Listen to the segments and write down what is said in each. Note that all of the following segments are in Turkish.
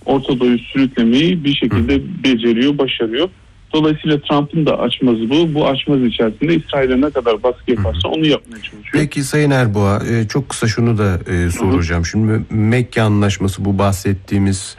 Orta Doğu'yu sürüklemeyi bir şekilde beceriyor, başarıyor. Dolayısıyla Trump'ın da açmazı bu. Bu açmaz içerisinde İsrail'e ne kadar baskı yaparsa onu yapmaya çalışıyor. Peki Sayın Erboğa, çok kısa şunu da soracağım. Şimdi Mekke Anlaşması, bu bahsettiğimiz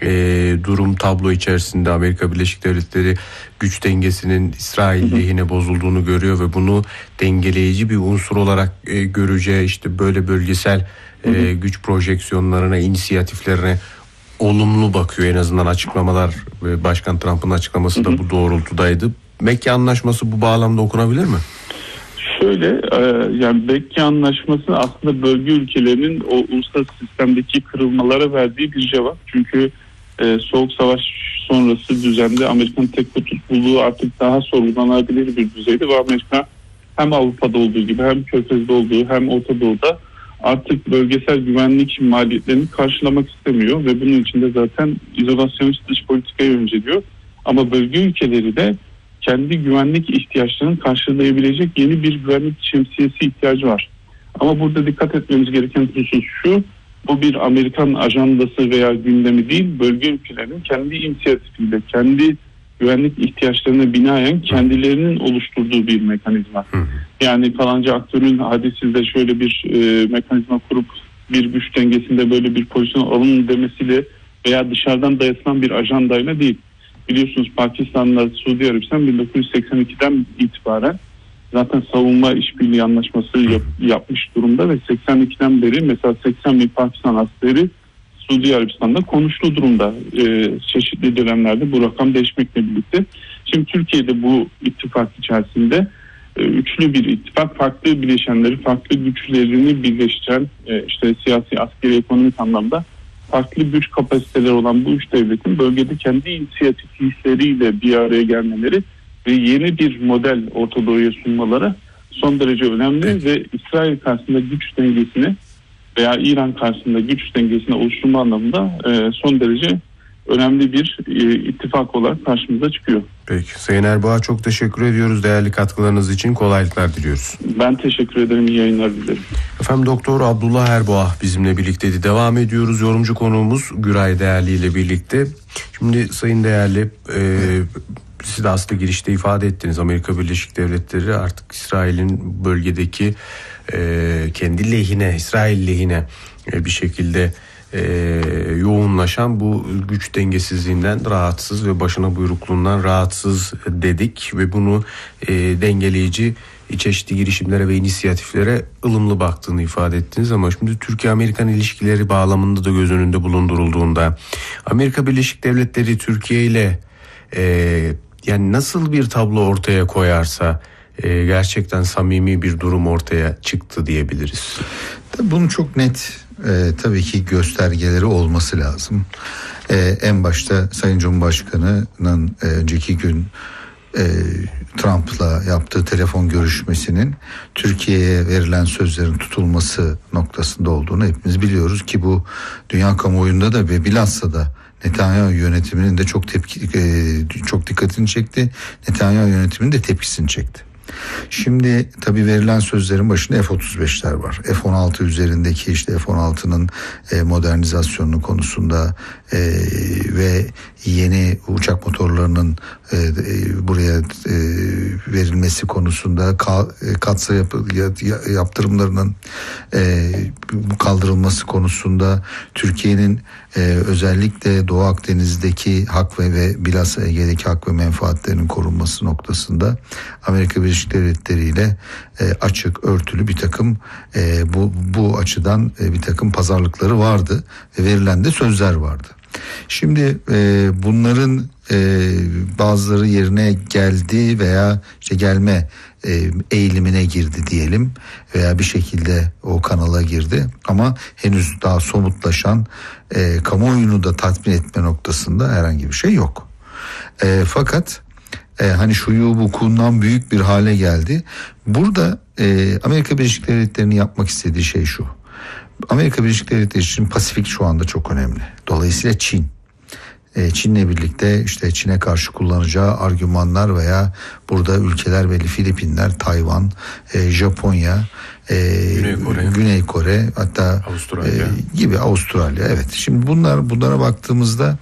durum, tablo içerisinde Amerika Birleşik Devletleri güç dengesinin İsrail lehine bozulduğunu görüyor ve bunu dengeleyici bir unsur olarak göreceği, işte böyle bölgesel güç projeksiyonlarına, inisiyatiflerine olumlu bakıyor. En azından açıklamalar ve Başkan Trump'ın açıklaması da bu doğrultudaydı. Mekke Anlaşması bu bağlamda okunabilir mi? Şöyle, yani Mekke Anlaşması aslında bölge ülkelerinin o uluslararası sistemdeki kırılmalara verdiği bir cevap. Çünkü Soğuk Savaş sonrası düzende Amerika'nın tek kutupluğu artık daha sorgulanabilir bir düzeyde ve Amerika hem Avrupa'da olduğu gibi hem Körfez'de olduğu hem Orta Doğu'da artık bölgesel güvenlik maliyetlerini karşılamak istemiyor ve bunun için de zaten izolasyonist dış politikayı önceliyor. Ama bölge ülkeleri de kendi güvenlik ihtiyaçlarını karşılayabilecek yeni bir güvenlik şemsiyesi ihtiyacı var. Ama burada dikkat etmemiz gereken husus şu: bu bir Amerikan ajandası veya gündemi değil, bölge ülkelerinin kendi inisiyatifiyle, kendi güvenlik ihtiyaçlarına binaen kendilerinin oluşturduğu bir mekanizma. Yani falanca aktörün hadi siz de şöyle bir mekanizma kurup bir güç dengesinde böyle bir pozisyon alın demesiyle veya dışarıdan dayatılan bir ajandayla değil. Biliyorsunuz Pakistan'la Suudi Arabistan 1982'den itibaren zaten savunma işbirliği anlaşması yapmış durumda ve 82'den beri mesela 80 bin Pakistan askeri Suudi Arabistan'da konuştuğu durumda. Çeşitli dönemlerde bu rakam değişmekle birlikte. Şimdi Türkiye'de bu ittifak içerisinde üçlü bir ittifak, farklı bileşenleri, farklı güçlerini birleştiren, işte siyasi, askeri, ekonomik anlamda farklı güç kapasiteleri olan bu üç devletin bölgede kendi inisiyatifleriyle bir araya gelmeleri ve yeni bir model Orta Doğu'ya sunmaları son derece önemli ve İsrail karşısında güç dengesini veya İran karşısında güç dengesini oluşturma anlamında son derece önemli bir ittifak olarak karşımıza çıkıyor. Peki Sayın Erboğa, çok teşekkür ediyoruz değerli katkılarınız için, kolaylıklar diliyoruz. Ben teşekkür ederim, iyi yayınlar dilerim. Efendim, Doktor Abdullah Erboğa bizimle birlikteydi. Devam ediyoruz. Yorumcu konuğumuz Güray Değerli ile birlikte. Şimdi Sayın Değerli, siz de aslında girişte ifade ettiniz. Amerika Birleşik Devletleri artık İsrail'in bölgedeki kendi lehine, İsrail lehine bir şekilde yoğunlaşan bu güç dengesizliğinden rahatsız ve başına buyrukluğundan rahatsız dedik ve bunu dengeleyici çeşitli girişimlere ve inisiyatiflere ılımlı baktığını ifade ettiniz. Ama şimdi Türkiye-Amerikan ilişkileri bağlamında da göz önünde bulundurulduğunda Amerika Birleşik Devletleri Türkiye ile yani nasıl bir tablo ortaya koyarsa gerçekten samimi bir durum ortaya çıktı diyebiliriz. Bunun çok net tabii ki göstergeleri olması lazım. En başta Sayın Cumhurbaşkanı'nın önceki gün Trump'la yaptığı telefon görüşmesinin Türkiye'ye verilen sözlerin tutulması noktasında olduğunu hepimiz biliyoruz ki bu dünya kamuoyunda da ve bilhassa da Netanyahu yönetiminin de çok dikkatini çekti. Netanyahu yönetiminin de tepkisini çekti. Şimdi tabii verilen sözlerin başında F-35'ler var. F-16 üzerindeki işte F-16'nın modernizasyonu konusunda ve yeni uçak motorlarının buraya verilmesi konusunda katsa yaptırımlarının kaldırılması konusunda Türkiye'nin özellikle Doğu Akdeniz'deki hak ve bilhassa Ege'deki hak ve menfaatlerinin korunması noktasında Amerika Birleşik Devletleri ile açık, örtülü bir takım bu açıdan bir takım pazarlıkları vardı ve verilen de sözler vardı. Şimdi bunların bazıları yerine geldi veya işte gelme eğilimine girdi diyelim veya bir şekilde o kanala girdi ama henüz daha somutlaşan kamuoyunu da tatmin etme noktasında herhangi bir şey yok. Fakat hani şuyu vukuundan büyük bir hale geldi. Burada Amerika Birleşik Devletleri'nin yapmak istediği şey şu. Amerika Birleşik Devletleri için Pasifik şu anda çok önemli. Dolayısıyla Çin'le birlikte işte Çin'e karşı kullanacağı argümanlar veya burada ülkeler belli, Filipinler, Tayvan, Japonya, Güney Kore, hatta Avustralya gibi, Avustralya. Evet. Şimdi bunlara baktığımızda